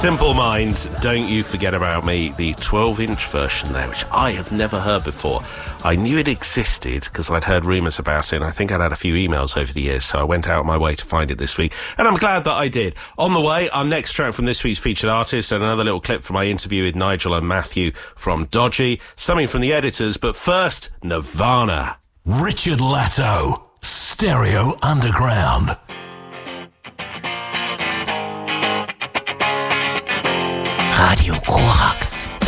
Simple Minds, Don't You Forget About Me, the 12-inch version there, which I have never heard before. I knew it existed because I'd heard rumours about it, and I think I'd had a few emails over the years, so I went out of my way to find it this week, and I'm glad that I did. On the way, our next track from this week's featured artist, and another little clip from my interview with Nigel and Matthew from Dodgy, something from the editors, but first, Nirvana. Richard Latto, Stereo Underground. Radio Korax.